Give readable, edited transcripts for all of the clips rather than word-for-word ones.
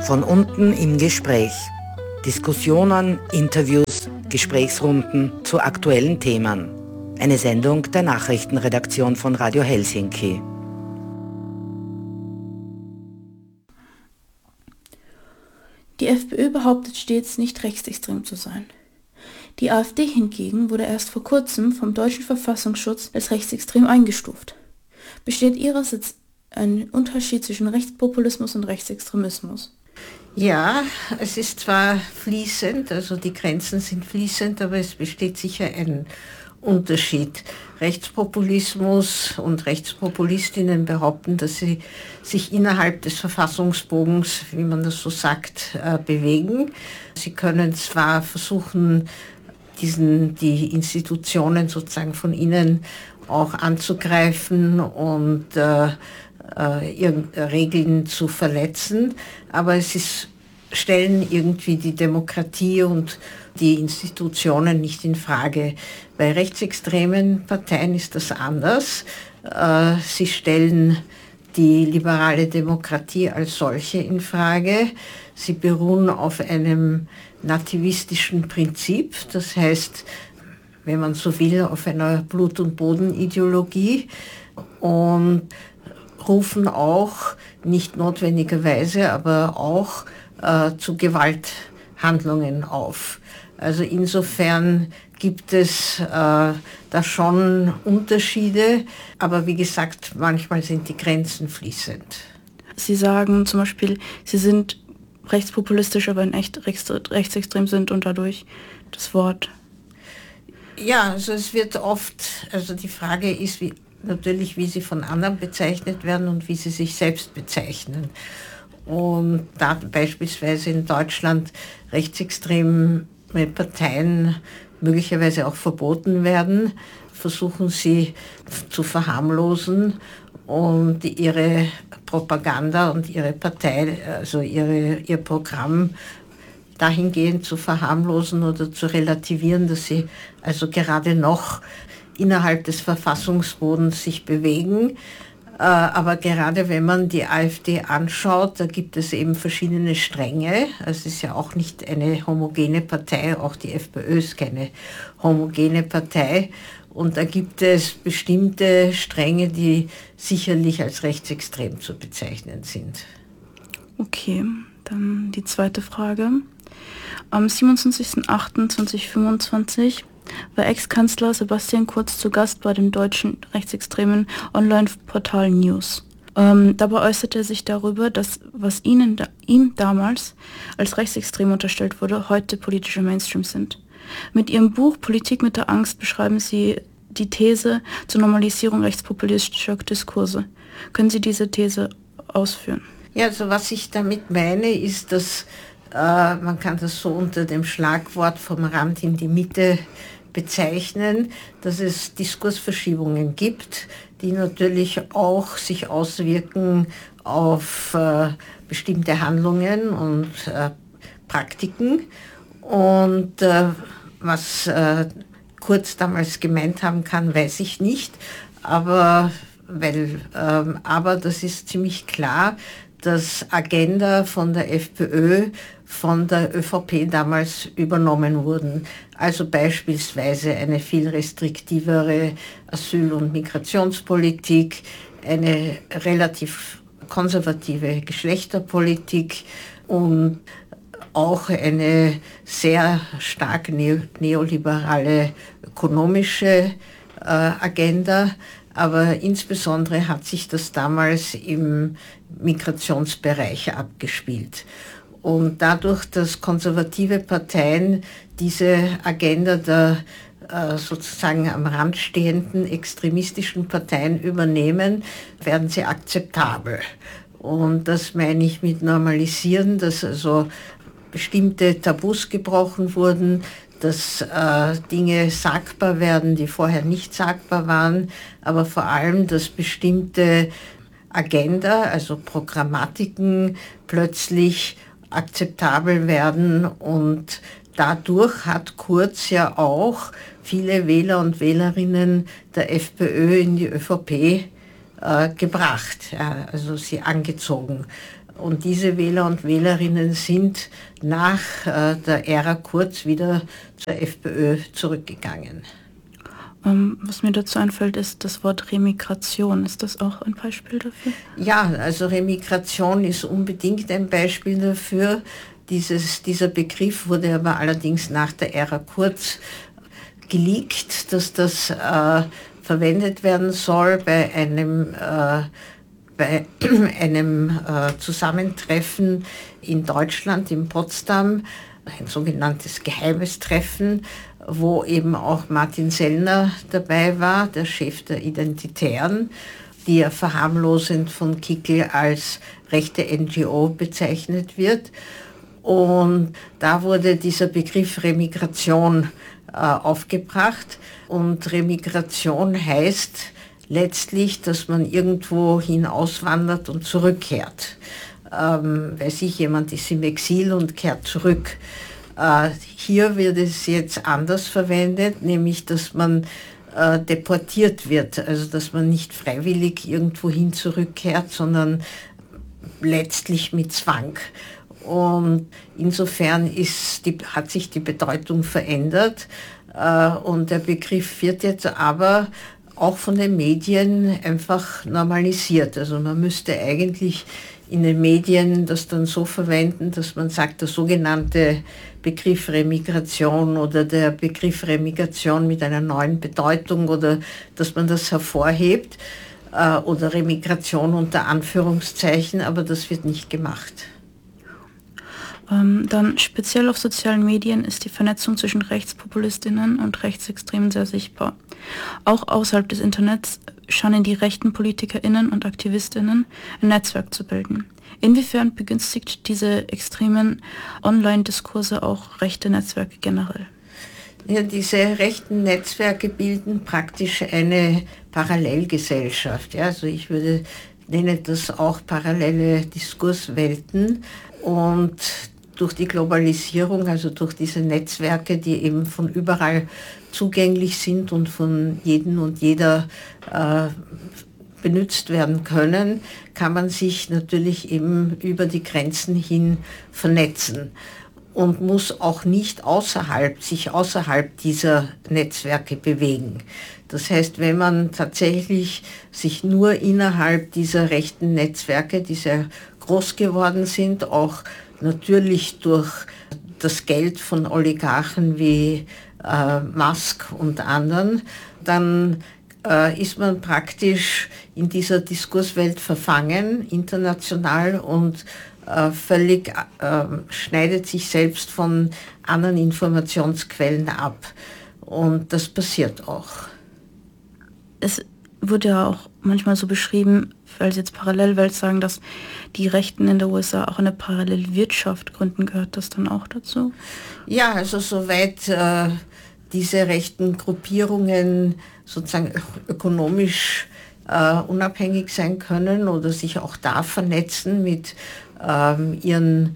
Von unten im Gespräch. Diskussionen, Interviews, Gesprächsrunden zu aktuellen Themen. Eine Sendung der Nachrichtenredaktion von Radio Helsinki. Die FPÖ behauptet stets, nicht rechtsextrem zu sein. Die AfD hingegen wurde erst vor kurzem vom deutschen Verfassungsschutz als rechtsextrem eingestuft. Besteht Ihrerseits ein Unterschied zwischen Rechtspopulismus und Rechtsextremismus? Ja, es ist zwar fließend, also die Grenzen sind fließend, aber es besteht sicher ein Unterschied. Rechtspopulismus und Rechtspopulistinnen behaupten, dass sie sich innerhalb des Verfassungsbogens, wie man das so sagt, bewegen. Sie können zwar versuchen, die Institutionen sozusagen von innen auch anzugreifen und Regeln zu verletzen, aber stellen irgendwie die Demokratie und die Institutionen nicht in Frage. Bei rechtsextremen Parteien ist das anders. Sie stellen die liberale Demokratie als solche in Frage. Sie beruhen auf einem nativistischen Prinzip, das heißt, wenn man so will, auf einer Blut- und Bodenideologie, und rufen auch, nicht notwendigerweise, aber auch zu Gewalthandlungen auf. Also insofern gibt es da schon Unterschiede, aber wie gesagt, manchmal sind die Grenzen fließend. Sie sagen zum Beispiel, Sie sind rechtspopulistisch, aber in echt rechtsextrem sind und dadurch das Wort. Ja, also es wird oft, also die Frage ist natürlich, wie sie von anderen bezeichnet werden und wie sie sich selbst bezeichnen. Und da beispielsweise in Deutschland rechtsextreme Parteien möglicherweise auch verboten werden, versuchen sie zu verharmlosen und ihre Propaganda und ihre Partei, also ihr Programm dahingehend zu verharmlosen oder zu relativieren, dass sie also gerade noch innerhalb des Verfassungsbodens sich bewegen. Aber gerade wenn man die AfD anschaut, da gibt es eben verschiedene Stränge. Es ist ja auch nicht eine homogene Partei, auch die FPÖ ist keine homogene Partei. Und da gibt es bestimmte Stränge, die sicherlich als rechtsextrem zu bezeichnen sind. Okay, dann die zweite Frage. Am 27.08.2025 war Ex-Kanzler Sebastian Kurz zu Gast bei dem deutschen rechtsextremen Online-Portal News. Dabei äußerte er sich darüber, dass was ihm damals als rechtsextrem unterstellt wurde, heute politische Mainstream sind. Mit ihrem Buch Politik mit der Angst beschreiben Sie die These zur Normalisierung rechtspopulistischer Diskurse. Können Sie diese These ausführen? Ja, also was ich damit meine, ist, dass man kann das so unter dem Schlagwort vom Rand in die Mitte bezeichnen, dass es Diskursverschiebungen gibt, die natürlich auch sich auswirken auf bestimmte Handlungen und Praktiken. Und was Kurz damals gemeint haben kann, weiß ich nicht, aber das ist ziemlich klar, dass Agenda von der FPÖ von der ÖVP damals übernommen wurden. Also beispielsweise eine viel restriktivere Asyl- und Migrationspolitik, eine relativ konservative Geschlechterpolitik und auch eine sehr stark neoliberale ökonomische Agenda. Aber insbesondere hat sich das damals im Migrationsbereich abgespielt. Und dadurch, dass konservative Parteien diese Agenda der sozusagen am Rand stehenden extremistischen Parteien übernehmen, werden sie akzeptabel. Und das meine ich mit normalisieren, dass also bestimmte Tabus gebrochen wurden, dass Dinge sagbar werden, die vorher nicht sagbar waren, aber vor allem, dass bestimmte Agenda, also Programmatiken, plötzlich akzeptabel werden, und dadurch hat Kurz ja auch viele Wähler und Wählerinnen der FPÖ in die ÖVP gebracht, ja, also sie angezogen. Und diese Wähler und Wählerinnen sind nach der Ära Kurz wieder zur FPÖ zurückgegangen. Was mir dazu einfällt, ist das Wort Remigration. Ist das auch ein Beispiel dafür? Ja, also Remigration ist unbedingt ein Beispiel dafür. Dieser Begriff wurde aber allerdings nach der Ära Kurz geleakt, dass das verwendet werden soll bei einem Zusammentreffen in Deutschland, in Potsdam, ein sogenanntes geheimes Treffen, wo eben auch Martin Sellner dabei war, der Chef der Identitären, die ja verharmlosend von Kickl als rechte NGO bezeichnet wird. Und da wurde dieser Begriff Remigration aufgebracht. Und Remigration heißt letztlich, dass man irgendwo hin auswandert und zurückkehrt. Weiß ich, jemand ist im Exil und kehrt zurück. Hier wird es jetzt anders verwendet, nämlich dass man deportiert wird, also dass man nicht freiwillig irgendwohin zurückkehrt, sondern letztlich mit Zwang. Und insofern hat sich die Bedeutung verändert und der Begriff wird jetzt aber auch von den Medien einfach normalisiert. Also man müsste eigentlich in den Medien das dann so verwenden, dass man sagt, der sogenannte Begriff Remigration oder der Begriff Remigration mit einer neuen Bedeutung oder dass man das hervorhebt oder Remigration unter Anführungszeichen, aber das wird nicht gemacht. Dann speziell auf sozialen Medien ist die Vernetzung zwischen Rechtspopulistinnen und Rechtsextremen sehr sichtbar. Auch außerhalb des Internets scheinen die rechten PolitikerInnen und AktivistInnen ein Netzwerk zu bilden. Inwiefern begünstigt diese extremen Online-Diskurse auch rechte Netzwerke generell? Ja, diese rechten Netzwerke bilden praktisch eine Parallelgesellschaft. Ja, also ich nenne das auch parallele Diskurswelten. Und durch die Globalisierung, also durch diese Netzwerke, die eben von überall zugänglich sind und von jedem und jeder benutzt werden können, kann man sich natürlich eben über die Grenzen hin vernetzen und muss auch nicht sich außerhalb dieser Netzwerke bewegen. Das heißt, wenn man tatsächlich sich nur innerhalb dieser rechten Netzwerke, die sehr groß geworden sind, auch natürlich durch das Geld von Oligarchen wie Musk und anderen, dann ist man praktisch in dieser Diskurswelt verfangen, international und völlig schneidet sich selbst von anderen Informationsquellen ab. Und das passiert auch. Es wurde ja auch manchmal so beschrieben, weil Sie jetzt Parallelwelt sagen, dass die Rechten in der USA auch eine Parallelwirtschaft gründen. Gehört das dann auch dazu? Ja, also soweit diese rechten Gruppierungen sozusagen ökonomisch unabhängig sein können oder sich auch da vernetzen mit ihren,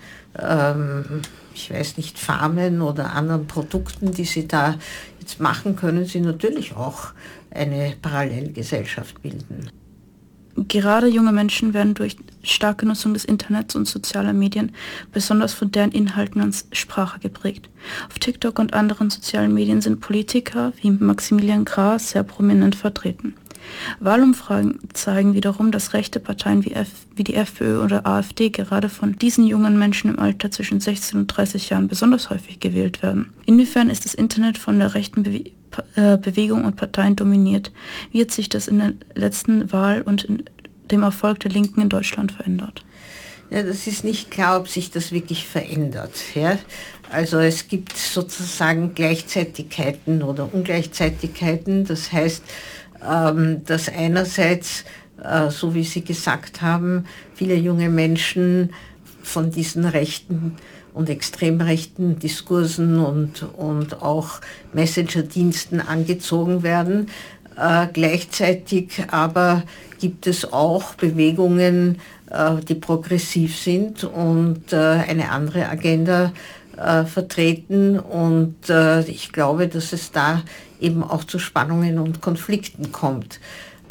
ich weiß nicht, Farmen oder anderen Produkten, die sie da jetzt machen, können sie natürlich auch eine Parallelgesellschaft bilden. Gerade junge Menschen werden durch starke Nutzung des Internets und sozialer Medien besonders von deren Inhalten und Sprache geprägt. Auf TikTok und anderen sozialen Medien sind Politiker wie Maximilian Krah sehr prominent vertreten. Wahlumfragen zeigen wiederum, dass rechte Parteien wie die FPÖ oder AfD gerade von diesen jungen Menschen im Alter zwischen 16 und 30 Jahren besonders häufig gewählt werden. Inwiefern ist das Internet von der rechten Bewegung und Parteien dominiert? Wie hat sich das in der letzten Wahl und in dem Erfolg der Linken in Deutschland verändert? Ja, das ist nicht klar, ob sich das wirklich verändert. Ja? Also es gibt sozusagen Gleichzeitigkeiten oder Ungleichzeitigkeiten. Das heißt, dass einerseits, so wie Sie gesagt haben, viele junge Menschen von diesen rechten und extrem rechten Diskursen und auch Messenger-Diensten angezogen werden. Gleichzeitig aber gibt es auch Bewegungen, die progressiv sind und eine andere Agenda vertreten. Und ich glaube, dass es da eben auch zu Spannungen und Konflikten kommt.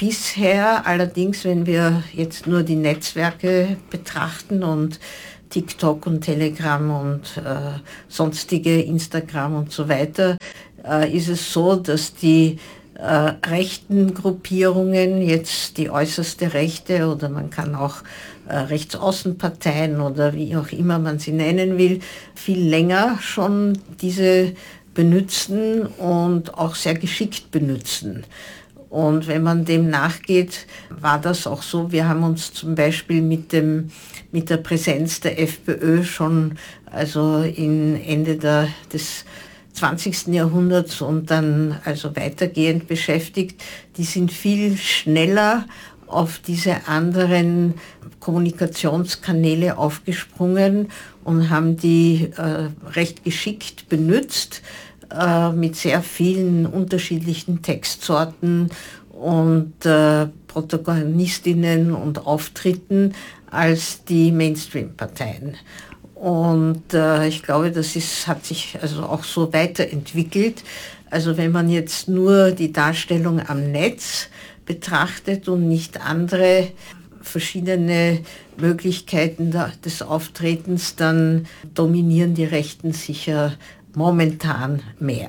bisher allerdings, wenn wir jetzt nur die Netzwerke betrachten und TikTok und Telegram und sonstige Instagram und so weiter, ist es so, dass die rechten Gruppierungen, jetzt die äußerste Rechte oder man kann auch Rechtsaußenparteien oder wie auch immer man sie nennen will, viel länger schon diese benutzen und auch sehr geschickt benutzen. Und wenn man dem nachgeht, war das auch so. Wir haben uns zum Beispiel mit der Präsenz der FPÖ schon also in Ende des 20. Jahrhunderts und dann also weitergehend beschäftigt. Die sind viel schneller auf diese anderen Kommunikationskanäle aufgesprungen und haben die recht geschickt benutzt mit sehr vielen unterschiedlichen Textsorten und Protagonistinnen und Auftritten als die Mainstream-Parteien. Und ich glaube, hat sich also auch so weiterentwickelt. Also wenn man jetzt nur die Darstellung am Netz betrachtet und nicht andere verschiedene Möglichkeiten des Auftretens, dann dominieren die Rechten sicher momentan mehr.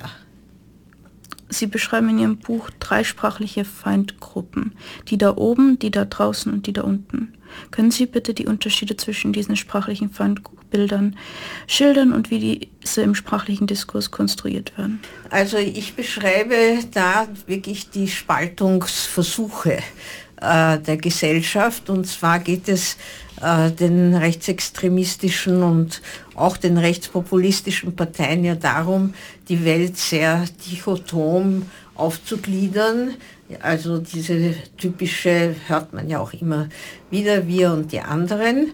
Sie beschreiben in Ihrem Buch 3 sprachliche Feindgruppen. Die da oben, die da draußen und die da unten. Können Sie bitte die Unterschiede zwischen diesen sprachlichen Feindbildern schildern und wie diese im sprachlichen Diskurs konstruiert werden? Also ich beschreibe da wirklich die Spaltungsversuche der Gesellschaft, und zwar geht es den rechtsextremistischen und auch den rechtspopulistischen Parteien ja darum, die Welt sehr dichotom aufzugliedern. Also diese typische, hört man ja auch immer wieder, wir und die anderen.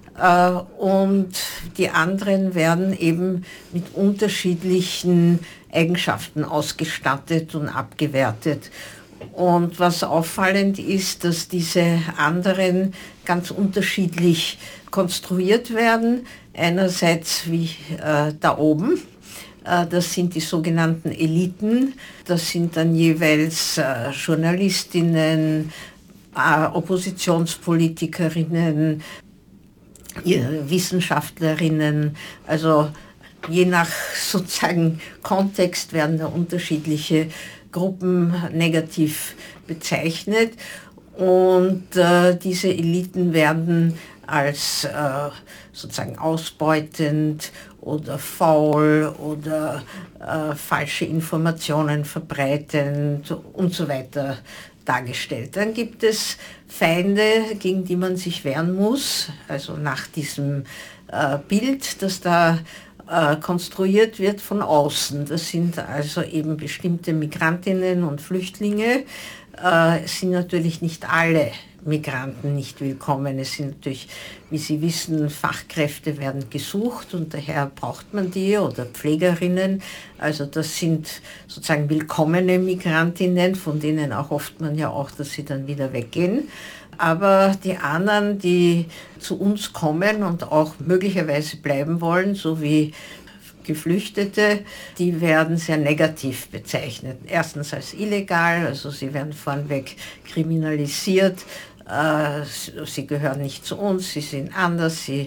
Und die anderen werden eben mit unterschiedlichen Eigenschaften ausgestattet und abgewertet. Und was auffallend ist, dass diese anderen ganz unterschiedlich konstruiert werden. Einerseits wie da oben, das sind die sogenannten Eliten, das sind dann jeweils Journalistinnen, Oppositionspolitikerinnen, Wissenschaftlerinnen, also je nach sozusagen Kontext werden da unterschiedliche Gruppen negativ bezeichnet und diese Eliten werden als sozusagen ausbeutend oder faul oder falsche Informationen verbreitend und so weiter dargestellt. Dann gibt es Feinde, gegen die man sich wehren muss, also nach diesem Bild, das da konstruiert wird von außen. Das sind also eben bestimmte Migrantinnen und Flüchtlinge. Es sind natürlich nicht alle Migranten nicht willkommen. Es sind natürlich, wie Sie wissen, Fachkräfte werden gesucht und daher braucht man die oder Pflegerinnen. Also das sind sozusagen willkommene Migrantinnen, von denen auch hofft man ja auch, dass sie dann wieder weggehen. Aber die anderen, die zu uns kommen und auch möglicherweise bleiben wollen, so wie Geflüchtete, die werden sehr negativ bezeichnet. Erstens als illegal, also sie werden vornweg kriminalisiert, sie gehören nicht zu uns, sie sind anders, sie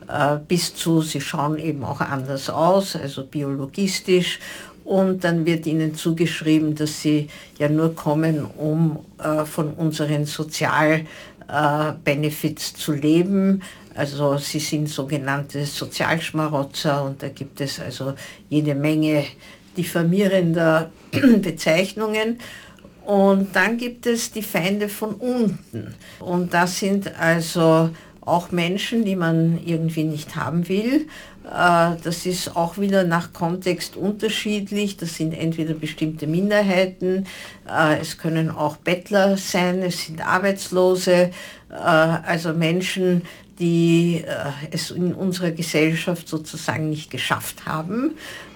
schauen eben auch anders aus, also biologistisch. Und dann wird ihnen zugeschrieben, dass sie ja nur kommen, um von unseren Sozialbenefits zu leben. Also sie sind sogenannte Sozialschmarotzer und da gibt es also jede Menge diffamierender Bezeichnungen. Und dann gibt es die Feinde von unten. Und das sind also auch Menschen, die man irgendwie nicht haben will. Das ist auch wieder nach Kontext unterschiedlich. Das sind entweder bestimmte Minderheiten, es können auch Bettler sein, es sind Arbeitslose, also Menschen, die es in unserer Gesellschaft sozusagen nicht geschafft haben.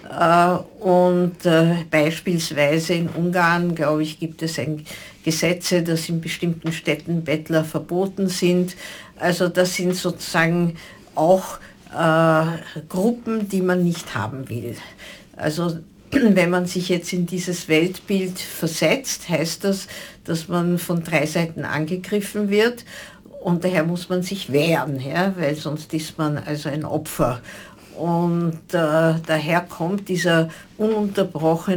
Und beispielsweise in Ungarn, glaube ich, gibt es Gesetze, dass in bestimmten Städten Bettler verboten sind. Also das sind sozusagen auch Gruppen, die man nicht haben will. Also wenn man sich jetzt in dieses Weltbild versetzt, heißt das, dass man von 3 Seiten angegriffen wird und daher muss man sich wehren, ja, weil sonst ist man also ein Opfer. Und daher kommt dieser ununterbrochene